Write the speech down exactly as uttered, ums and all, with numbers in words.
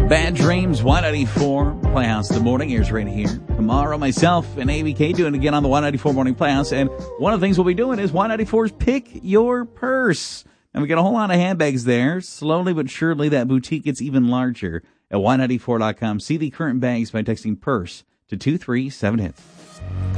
Bad Dreams, Y ninety-four Playhouse. The morning airs right here. Tomorrow, myself and A B K doing it again on the Y ninety-four Morning Playhouse. And one of the things we'll be doing is Y ninety-four's Pick Your Purse. And we got a whole lot of handbags there. Slowly but surely, that boutique gets even larger at Y ninety-four dot com. See the current bags by texting PURSE to two three seven hit.